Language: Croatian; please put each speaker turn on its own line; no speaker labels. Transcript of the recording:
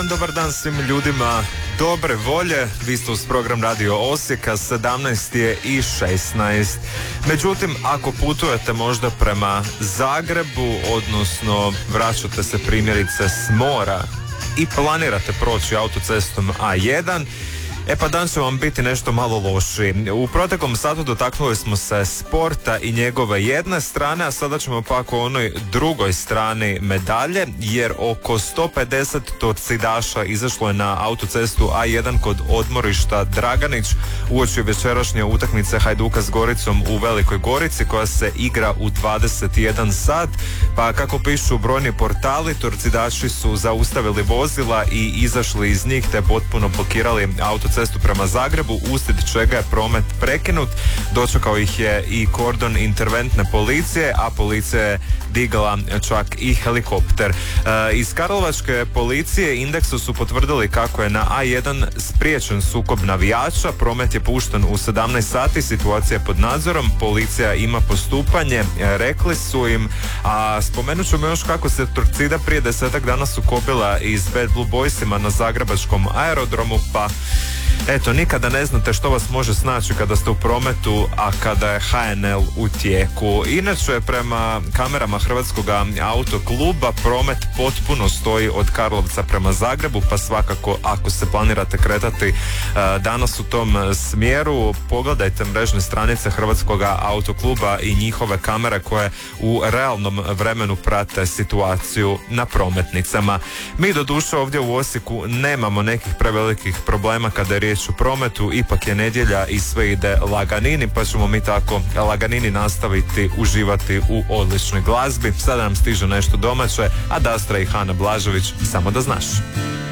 Dobar dan svim ljudima dobre volje. Vi ste uz program Radio Osijeka, 17 je i 16. Međutim, ako putujete možda prema Zagrebu, odnosno vraćate se primjerice s mora i planirate proći autocestom A1, pa dan će vam biti nešto malo lošiji. U proteklom satu dotaknuli smo se sporta i njegove jedne strane, a sada ćemo pak o onoj drugoj strani medalje, jer oko 150 torcidaša izašlo je na autocestu A1 kod odmorišta Draganić uoči večerašnje utakmice Hajduka s Goricom u Velikoj Gorici, koja se igra u 21 sat. Pa kako pišu brojni portali, torcidaši su zaustavili vozila i izašli iz njih te potpuno blokirali autocestu prema Zagrebu, uslijed čega je promet prekinut. Dočekao ih je i kordon interventne policije, a policija je digla čak i helikopter. Iz karlovačke policije Indeksu su potvrdili kako je na A1 spriječen sukob navijača, promet je pušten u 17 sati, situacija je pod nadzorom, policija ima postupanje, rekli su im, a spomenut ćemo još kako se Torcida prije 10 dana sukobila i s Bad Blue Boysima na zagrebačkom aerodromu, pa eto, nikada ne znate što vas može snaći kada ste u prometu, a kada je HNL u tijeku. Inače, prema kamerama Hrvatskog autokluba, promet potpuno stoji od Karlovca prema Zagrebu, pa svakako ako se planirate kretati danas u tom smjeru, pogledajte mrežne stranice Hrvatskog autokluba i njihove kamere koje u realnom vremenu prate situaciju na prometnicama. Mi doduše ovdje u Osijeku nemamo nekih prevelikih problema kada je riječ o prometu, ipak je nedjelja i sve ide laganini, pa ćemo mi tako laganini nastaviti uživati u odličnoj glazbi. Sada nam stiže nešto domaće, a Dastra i Hana Blažević, Samo da znaš.